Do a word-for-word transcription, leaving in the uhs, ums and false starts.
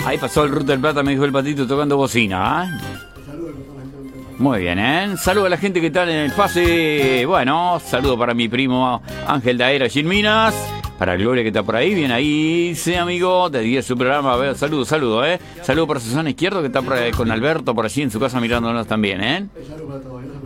Ahí pasó el Ruta del Plata, me dijo el Patito tocando bocina. ¿eh? Muy bien, ¿eh? Saludo a la gente que está en el pase. Bueno, saludo para mi primo Ángel Daera Gilminas. Para Gloria que está por ahí, bien ahí, sí, amigo, te di su programa, a ver, saludo, saludo, ¿eh? Saludo para Susana Izquierdo que está por ahí, con Alberto por allí en su casa mirándonos también, ¿eh? Saludo para todos.